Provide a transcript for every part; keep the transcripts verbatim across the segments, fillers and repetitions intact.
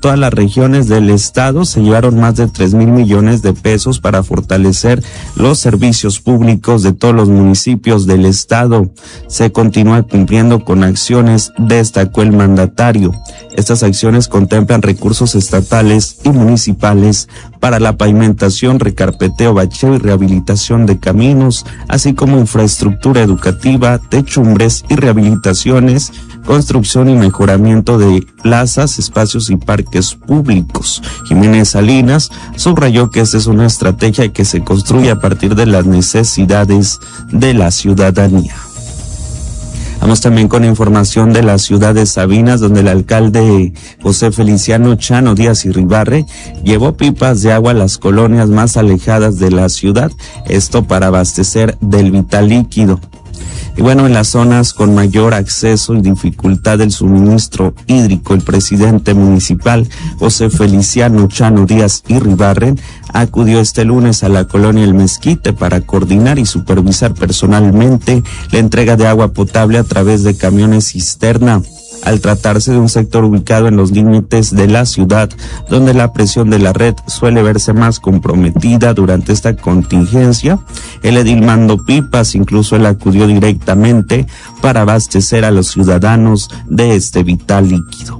todas las regiones del estado se llevaron más de tres mil millones de pesos para fortalecer los servicios públicos de todos los municipios del estado. Se continúa cumpliendo con acciones, destacó el mandatario. Estas acciones contemplan recursos estatales y municipales para la pavimentación, recarpeteo, bacheo y rehabilitación de caminos, así como infraestructura educativa, techumbres y rehabilitaciones, construcción y mejoramiento de plazas, espacios y parques públicos. Jiménez Salinas subrayó que esta es una estrategia que se construye a partir de las necesidades de la ciudadanía. Vamos también con información de la ciudad de Sabinas, donde el alcalde José Feliciano Chano Díaz Irribarre llevó pipas de agua a las colonias más alejadas de la ciudad, esto para abastecer del vital líquido. Y bueno, en las zonas con mayor acceso y dificultad del suministro hídrico, el presidente municipal José Feliciano Chano Díaz Irribarren acudió este lunes a la colonia El Mezquite para coordinar y supervisar personalmente la entrega de agua potable a través de camiones cisterna. Al tratarse de un sector ubicado en los límites de la ciudad, donde la presión de la red suele verse más comprometida durante esta contingencia, el edil mandó pipas, incluso él acudió directamente para abastecer a los ciudadanos de este vital líquido.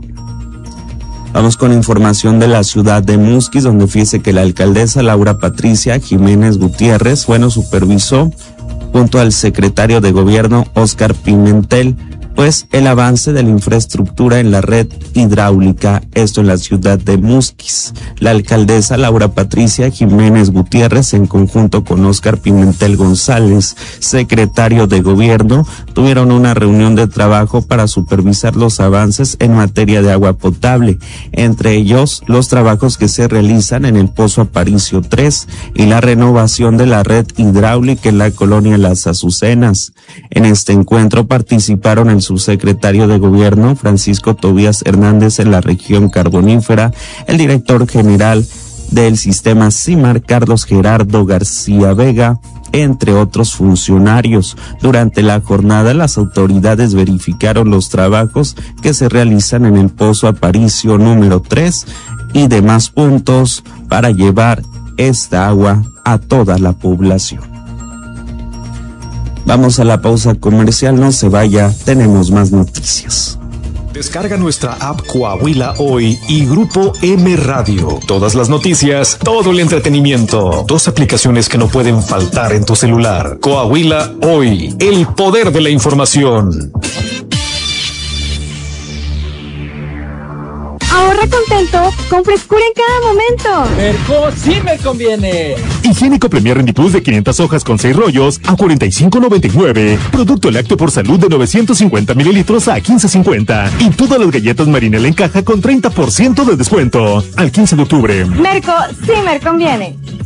Vamos con información de la ciudad de Musquis, donde fíjese que la alcaldesa Laura Patricia Jiménez Gutiérrez, bueno, supervisó junto al secretario de gobierno Óscar Pimentel, pues el avance de la infraestructura en la red hidráulica, esto en la ciudad de Musquis. La alcaldesa Laura Patricia Jiménez Gutiérrez, en conjunto con Óscar Pimentel González, secretario de gobierno, tuvieron una reunión de trabajo para supervisar los avances en materia de agua potable, entre ellos los trabajos que se realizan en el Pozo Aparicio tres y la renovación de la red hidráulica en la colonia Las Azucenas. En este encuentro participaron el subsecretario de gobierno Francisco Tobías Hernández en la región carbonífera, el director general del sistema CIMAR Carlos Gerardo García Vega, entre otros funcionarios. Durante la jornada, las autoridades verificaron los trabajos que se realizan en el Pozo Aparicio número tres y demás puntos para llevar esta agua a toda la población. Vamos a la pausa comercial, no se vaya, tenemos más noticias. Descarga nuestra app Coahuila Hoy y Grupo M Radio. Todas las noticias, todo el entretenimiento. Dos aplicaciones que no pueden faltar en tu celular. Coahuila Hoy, el poder de la información. Ahorra contento con frescura en cada momento. Merco sí me conviene. Higiénico Premier Rendiplus de quinientas hojas con seis rollos a cuarenta y cinco noventa y nueve. Producto lácteo por salud de novecientos cincuenta mililitros a quince cincuenta. Y todas las galletas Marinela en caja con treinta por ciento de descuento. Al quince de octubre. Merco sí me conviene.